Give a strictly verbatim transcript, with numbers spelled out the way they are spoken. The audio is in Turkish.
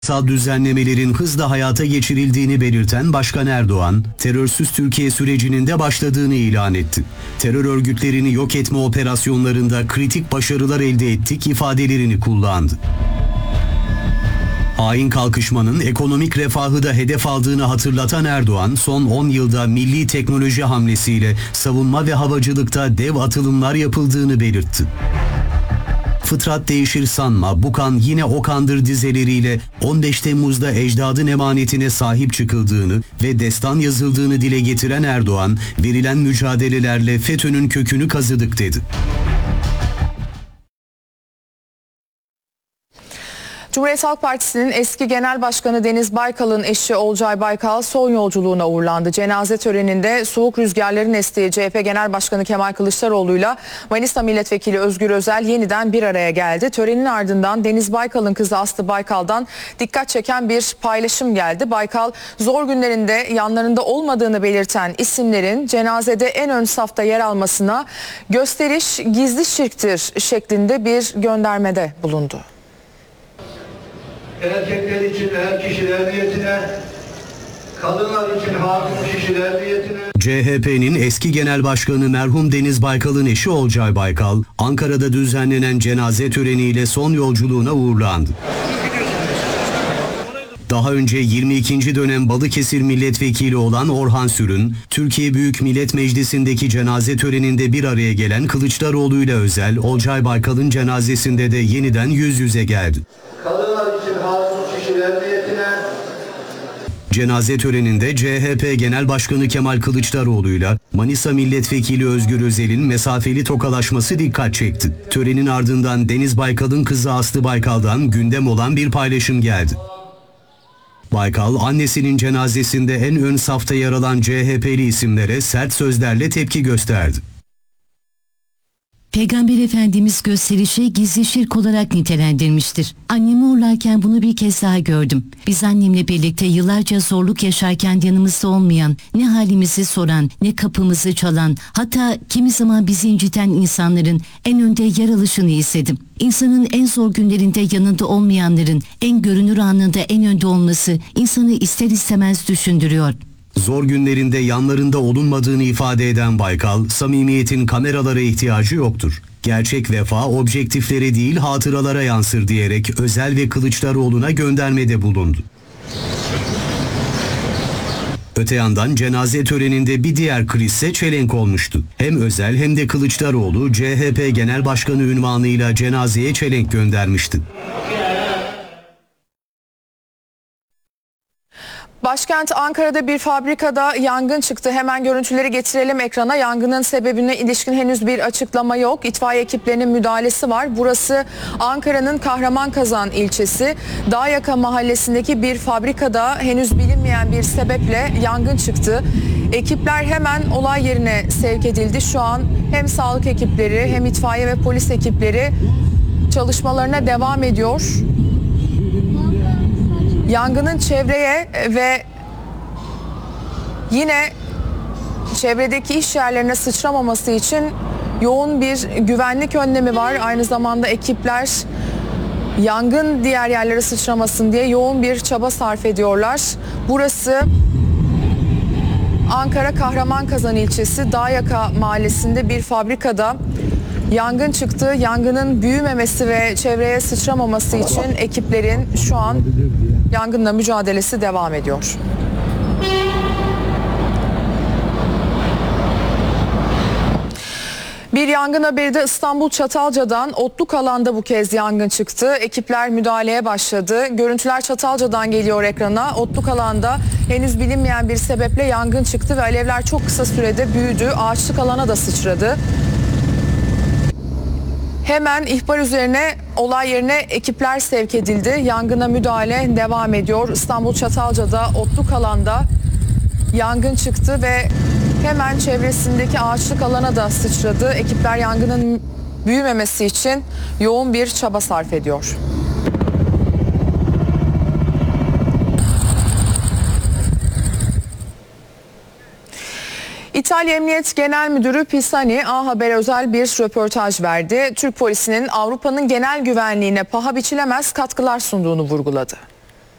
Yasal düzenlemelerin hızla hayata geçirildiğini belirten Başkan Erdoğan, terörsüz Türkiye sürecinin de başladığını ilan etti. Terör örgütlerini yok etme operasyonlarında kritik başarılar elde ettik ifadelerini kullandı. Hain kalkışmanın ekonomik refahı da hedef aldığını hatırlatan Erdoğan, son on yılda milli teknoloji hamlesiyle savunma ve havacılıkta dev atılımlar yapıldığını belirtti. Fıtrat değişir sanma, bu kan yine o kandır dizeleriyle on beş Temmuz'da ecdadın emanetine sahip çıkıldığını ve destan yazıldığını dile getiren Erdoğan, verilen mücadelelerle FETÖ'nün kökünü kazıdık dedi. Cumhuriyet Halk Partisi'nin eski genel başkanı Deniz Baykal'ın eşi Olcay Baykal son yolculuğuna uğurlandı. Cenaze töreninde soğuk rüzgarların estiği C H P Genel Başkanı Kemal Kılıçdaroğlu'yla Manisa Milletvekili Özgür Özel yeniden bir araya geldi. Törenin ardından Deniz Baykal'ın kızı Aslı Baykal'dan dikkat çeken bir paylaşım geldi. Baykal, zor günlerinde yanlarında olmadığını belirten isimlerin cenazede en ön safta yer almasına gösteriş gizli şirktir şeklinde bir göndermede bulundu. Erkekler için er kişiler niyetine, kadınlar için hatun kişiler niyetine. C H P'nin eski genel başkanı merhum Deniz Baykal'ın eşi Olcay Baykal, Ankara'da düzenlenen cenaze töreniyle son yolculuğuna uğurlandı. Daha önce yirmi ikinci dönem Balıkesir milletvekili olan Orhan Sürün, Türkiye Büyük Millet Meclisi'ndeki cenaze töreninde bir araya gelen Kılıçdaroğlu ile Özel, Olcay Baykal'ın cenazesinde de yeniden yüz yüze geldi. Kadınlar için hatun kişiler niyetine. Cenaze töreninde C H P Genel Başkanı Kemal Kılıçdaroğlu'yla Manisa Milletvekili Özgür Özel'in mesafeli tokalaşması dikkat çekti. Törenin ardından Deniz Baykal'ın kızı Aslı Baykal'dan gündem olan bir paylaşım geldi. Baykal, annesinin cenazesinde en ön safta yer alan C H P'li isimlere sert sözlerle tepki gösterdi. Peygamber Efendimiz gösterişi gizli şirk olarak nitelendirmiştir. Annemi uğurlarken bunu bir kez daha gördüm. Biz annemle birlikte yıllarca zorluk yaşarken yanımızda olmayan, ne halimizi soran, ne kapımızı çalan, hatta kimi zaman bizi inciten insanların en önde yer alışını izledim. İnsanın en zor günlerinde yanında olmayanların en görünür anında en önde olması insanı ister istemez düşündürüyor. Zor günlerinde yanlarında olunmadığını ifade eden Baykal, samimiyetin kameralara ihtiyacı yoktur. Gerçek vefa objektiflere değil hatıralara yansır diyerek Özel ve Kılıçdaroğlu'na göndermede bulundu. Öte yandan cenaze töreninde bir diğer krizse çelenk olmuştu. Hem Özel hem de Kılıçdaroğlu C H P Genel Başkanı unvanıyla cenazeye çelenk göndermişti. Başkent Ankara'da bir fabrikada yangın çıktı. Hemen görüntüleri getirelim ekrana. Yangının sebebine ilişkin henüz bir açıklama yok. İtfaiye ekiplerinin müdahalesi var. Burası Ankara'nın Kahramanmaraş ilçesi Dağyaka mahallesindeki bir fabrikada henüz bilinmeyen bir sebeple yangın çıktı. Ekipler hemen olay yerine sevk edildi. Şu an hem sağlık ekipleri hem itfaiye ve polis ekipleri çalışmalarına devam ediyor. Yangının çevreye ve yine çevredeki iş yerlerine sıçramaması için yoğun bir güvenlik önlemi var. Aynı zamanda ekipler yangın diğer yerlere sıçramasın diye yoğun bir çaba sarf ediyorlar. Burası Ankara Kahramanmaraş ilçesi Dağyaka mahallesinde bir fabrikada yangın çıktı. Yangının büyümemesi ve çevreye sıçramaması için ekiplerin şu an yangınla mücadelesi devam ediyor. Bir yangın haberi de İstanbul Çatalca'dan. Otluk alanda bu kez yangın çıktı. Ekipler müdahaleye başladı. Görüntüler Çatalca'dan geliyor ekrana. Otluk alanda henüz bilinmeyen bir sebeple yangın çıktı ve alevler çok kısa sürede büyüdü. Ağaçlık alana da sıçradı. Hemen ihbar üzerine olay yerine ekipler sevk edildi. Yangına müdahale devam ediyor. İstanbul Çatalca'da otluk alanda yangın çıktı ve hemen çevresindeki ağaçlık alana da sıçradı. Ekipler yangının büyümemesi için yoğun bir çaba sarf ediyor. İtalya Emniyet Genel Müdürü Pisani A Haber'e özel bir röportaj verdi. Türk polisinin Avrupa'nın genel güvenliğine paha biçilemez katkılar sunduğunu vurguladı.